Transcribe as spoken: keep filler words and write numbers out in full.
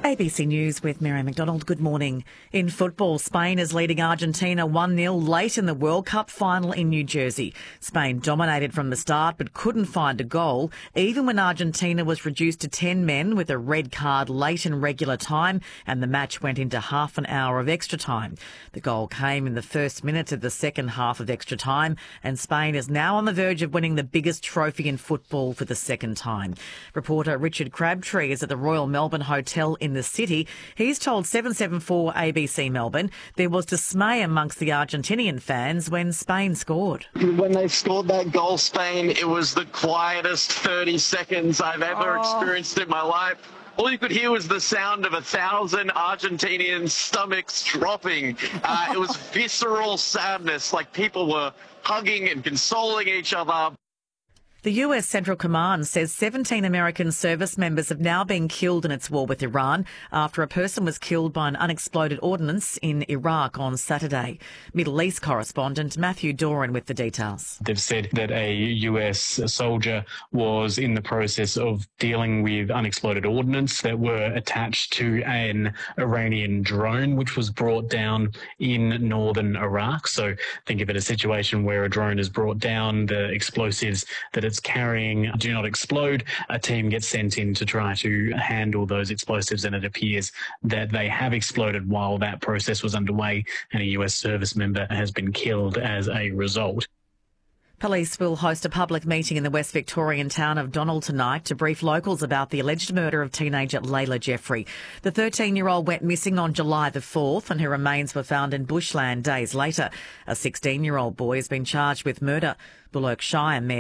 A B C News with Mary McDonald. Good morning. In football, Spain is leading Argentina one nil late in the World Cup final in New Jersey. Spain dominated from the start but couldn't find a goal, even when Argentina was reduced to ten men with a red card late in regular time, and the match went into half an hour of extra time. The goal came in the first minute of the second half of extra time, and Spain is now on the verge of winning the biggest trophy in football for the second time. Reporter Richard Crabtree is at the Royal Melbourne Hotel in the city. He's told seven seven four A B C Melbourne there was dismay amongst the Argentinian fans when Spain scored. When they scored that goal, Spain, it was the quietest thirty seconds I've ever oh. experienced in my life. All you could hear was the sound of a thousand Argentinian stomachs dropping. Uh, it was visceral sadness, like people were hugging and consoling each other. The U S Central Command says seventeen American service members have now been killed in its war with Iran after a person was killed by an unexploded ordnance in Iraq on Saturday. Middle East correspondent Matthew Doran with the details. They've said that a U S soldier was in the process of dealing with unexploded ordnance that were attached to an Iranian drone, which was brought down in northern Iraq. So think of it as a situation where a drone is brought down, the explosives that it's carrying do not explode. A team gets sent in to try to handle those explosives, and it appears that they have exploded while that process was underway, and a U S service member has been killed as a result. Police will host a public meeting in the West Victorian town of Donald tonight to brief locals about the alleged murder of teenager Layla Jeffrey. The thirteen-year-old went missing on July the fourth and her remains were found in bushland days later. A sixteen-year-old boy has been charged with murder. Bullock Shire Mayor